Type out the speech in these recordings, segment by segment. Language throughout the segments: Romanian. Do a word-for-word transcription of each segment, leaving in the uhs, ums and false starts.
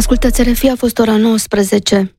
Ascultați R F I, a fost ora nouăsprezece.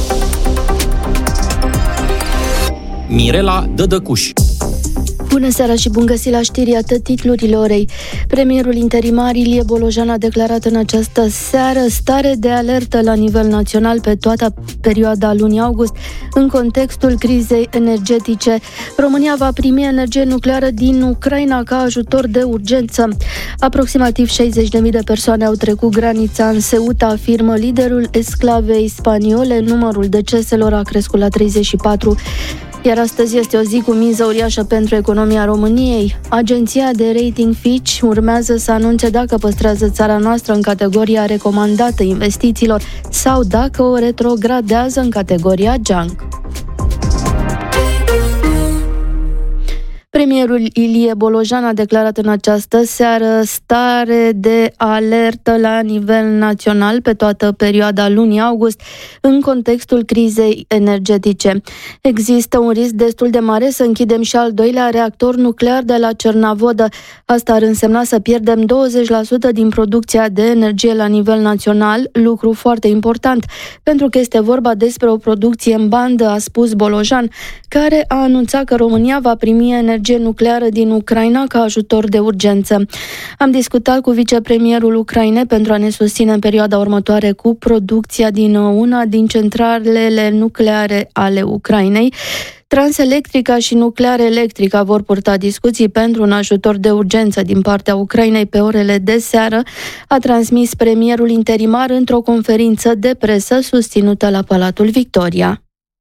Mirela Dădăcuș. Bună seara și bun găsit la știri, atât titlurile orei. Premierul interimar Ilie Bolojan a declarat în această seară stare de alertă la nivel național pe toată perioada lunii august, în contextul crizei energetice. România va primi energie nucleară din Ucraina ca ajutor de urgență. Aproximativ șaizeci de mii de persoane au trecut granița în Ceuta, afirmă liderul esclavei spaniole. Numărul deceselor a crescut la treizeci și patru. Iar astăzi este o zi cu miză uriașă pentru economia României. Agenția de rating Fitch urmează să anunțe dacă păstrează țara noastră în categoria recomandată investițiilor sau dacă o retrogradează în categoria junk. Premierul Ilie Bolojan a declarat în această seară stare de alertă la nivel național pe toată perioada lunii august, în contextul crizei energetice. Există un risc destul de mare să închidem și al doilea reactor nuclear de la Cernavodă. Asta ar însemna să pierdem douăzeci la sută din producția de energie la nivel național, lucru foarte important, pentru că este vorba despre o producție în bandă, a spus Bolojan, care a anunțat că România va primi energie nucleară din Ucraina ca ajutor de urgență. Am discutat cu vicepremierul Ucrainei pentru a ne susține în perioada următoare cu producția din una din centralele nucleare ale Ucrainei. Transelectrica și Nuclear Electrica vor purta discuții pentru un ajutor de urgență din partea Ucrainei pe orele de seară, a transmis premierul interimar într-o conferință de presă susținută la Palatul Victoria.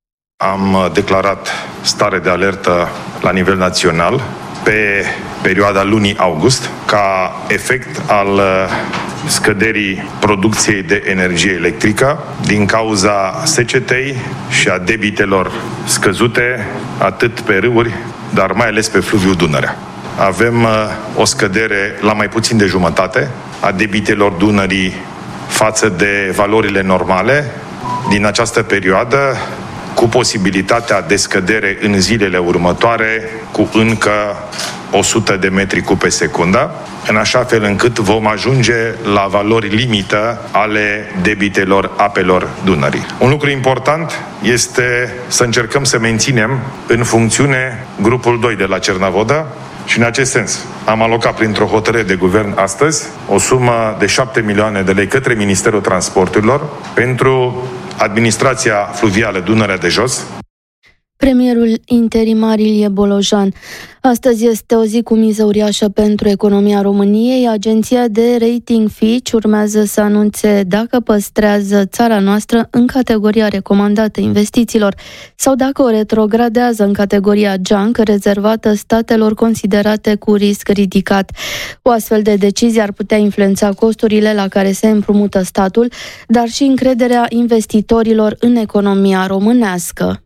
Am declarat stare de alertă la nivel național pe perioada lunii august ca efect al scăderii producției de energie electrică din cauza secetei și a debitelor scăzute atât pe râuri, dar mai ales pe fluviul Dunărea. Avem o scădere la mai puțin de jumătate a debitelor Dunării față de valorile normale din această perioadă, cu posibilitatea de scădere în zilele următoare cu încă o sută de metri cub pe secundă, în așa fel încât vom ajunge la valori limită ale debitelor apelor Dunării. Un lucru important este să încercăm să menținem în funcțiune grupul doi de la Cernavodă și în acest sens am alocat printr-o hotărâre de guvern astăzi o sumă de șapte milioane de lei către Ministerul Transporturilor pentru administrația fluvială Dunărea de Jos. Premierul interimar Ilie Bolojan. Astăzi este o zi cu miză uriașă pentru economia României. Agenția de rating Fitch urmează să anunțe dacă păstrează țara noastră în categoria recomandată investițiilor sau dacă o retrogradează în categoria junk, rezervată statelor considerate cu risc ridicat. O astfel de decizie ar putea influența costurile la care se împrumută statul, dar și încrederea investitorilor în economia românească.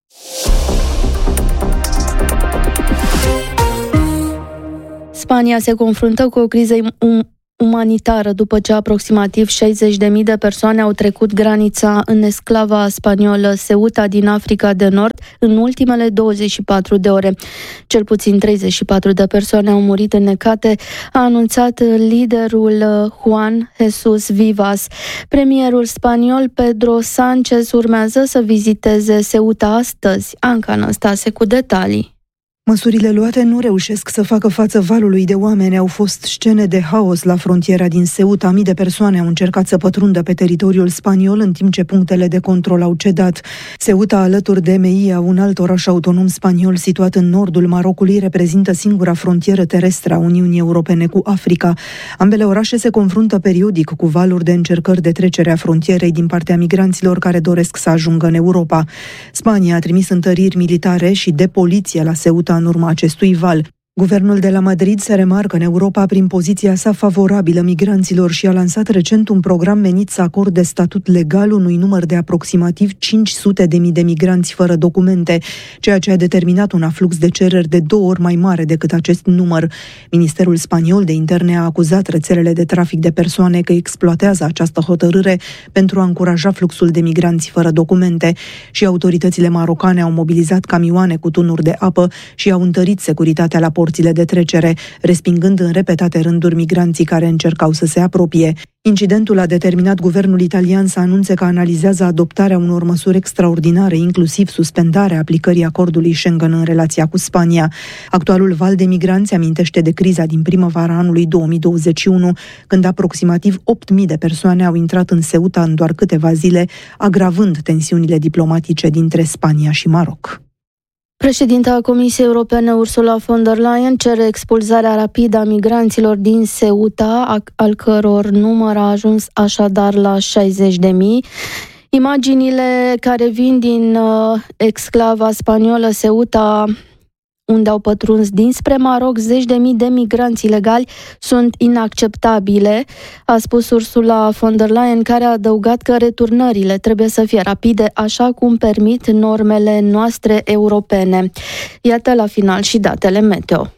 Spania se confruntă cu o criză um- umanitară după ce aproximativ șaizeci de mii de persoane au trecut granița în esclava spaniolă Ceuta din Africa de Nord în ultimele douăzeci și patru de ore. Cel puțin treizeci și patru de persoane au murit înnecate, a anunțat liderul Juan Jesús Vivas. Premierul spaniol Pedro Sánchez urmează să viziteze Ceuta astăzi. Anca Năstase cu detalii. Măsurile luate nu reușesc să facă față valului de oameni. Au fost scene de haos la frontiera din Ceuta. Mii de persoane au încercat să pătrundă pe teritoriul spaniol în timp ce punctele de control au cedat. Ceuta, alături de Melilla, un alt oraș autonom spaniol situat în nordul Marocului, reprezintă singura frontieră terestră a Uniunii Europene cu Africa. Ambele orașe se confruntă periodic cu valuri de încercări de trecere a frontierei din partea migranților care doresc să ajungă în Europa. Spania a trimis întăriri militare și de poliție la Ceuta în urma acestui val. Guvernul de la Madrid se remarcă în Europa prin poziția sa favorabilă migranților și a lansat recent un program menit să acorde statut legal unui număr de aproximativ cinci sute de mii de migranți fără documente, ceea ce a determinat un aflux de cereri de două ori mai mare decât acest număr. Ministerul spaniol de interne a acuzat rețelele de trafic de persoane că exploatează această hotărâre pentru a încuraja fluxul de migranți fără documente și autoritățile marocane au mobilizat camioane cu tunuri de apă și au întărit securitatea la portul porțile de trecere, respingând în repetate rânduri migranții care încercau să se apropie. Incidentul a determinat guvernul italian să anunțe că analizează adoptarea unor măsuri extraordinare, inclusiv suspendarea aplicării acordului Schengen în relația cu Spania. Actualul val de migranți amintește de criza din primăvara anului două mii douăzeci și unu, când aproximativ opt mii de persoane au intrat în Ceuta în doar câteva zile, agravând tensiunile diplomatice dintre Spania și Maroc. Președinta Comisiei Europene Ursula von der Leyen cere expulzarea rapidă a migranților din Ceuta, al căror număr a ajuns așadar la șaizeci de mii. Imaginile care vin din uh, exclava spaniolă Ceuta, unde au pătruns dinspre Maroc zeci de mii de migranți ilegali, sunt inacceptabile, a spus Ursula von der Leyen, care a adăugat că returnările trebuie să fie rapide, așa cum permit normele noastre europene. Iată la final și datele meteo.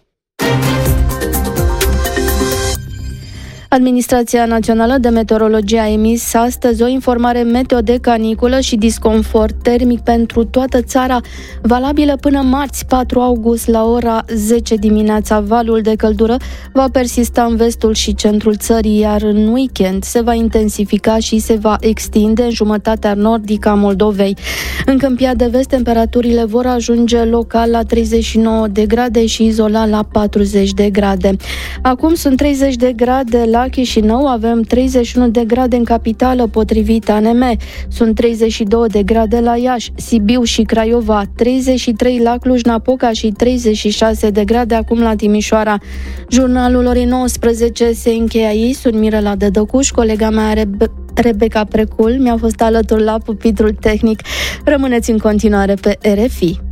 Administrația Națională de Meteorologie a emis astăzi o informare meteo de caniculă și disconfort termic pentru toată țara, valabilă până marți patru august la ora zece dimineața. Valul de căldură va persista în vestul și centrul țării, iar în weekend se va intensifica și se va extinde în jumătatea nordică a Moldovei. În Câmpia de Vest, temperaturile vor ajunge local la treizeci și nouă de grade și izolat la patruzeci de grade. Acum sunt treizeci de grade la Chișinău, avem treizeci și unu de grade în capitală, potrivit A N M. Sunt treizeci și două de grade la Iași, Sibiu și Craiova, treizeci și trei la Cluj-Napoca și treizeci și șase de grade acum la Timișoara. Jurnalul orei nouăsprezece se încheie aici. Sunt Mirela Dădăcuș, colega mea Rebe- Rebecca Precul mi-a fost alături la pupitrul tehnic. Rămâneți în continuare pe R F I.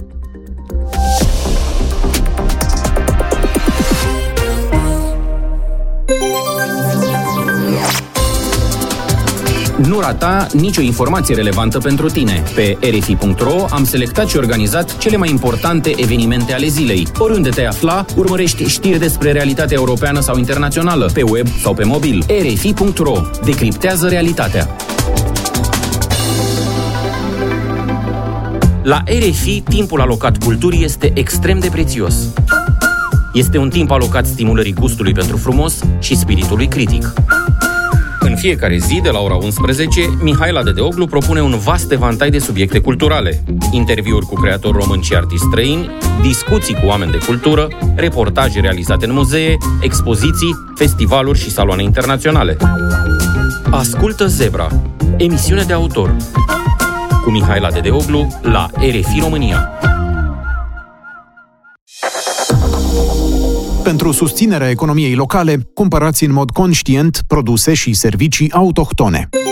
Nu rata nicio informație relevantă pentru tine. Pe r f i punct r o am selectat și organizat cele mai importante evenimente ale zilei. Oriunde te afla, urmărești știri despre realitatea europeană sau internațională, pe web sau pe mobil. r f i punct r o. Decriptează realitatea. La R F I, timpul alocat culturii este extrem de prețios. Este un timp alocat stimulării gustului pentru frumos și spiritului critic. În fiecare zi, de la ora unsprezece, Mihaela Dedeoglu propune un vast evantai de subiecte culturale. Interviuri cu creatori români și artiști străini, discuții cu oameni de cultură, reportaje realizate în muzee, expoziții, festivaluri și saloane internaționale. Ascultă Zebra, emisiune de autor, cu Mihaela Dedeoglu la R F I România. Pentru susținerea economiei locale, cumpărați în mod conștient produse și servicii autohtone.